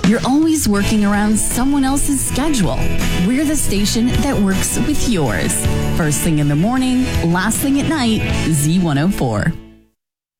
You're always working around someone else's schedule. We're the station that works with yours. First thing in the morning, last thing at night, Z104.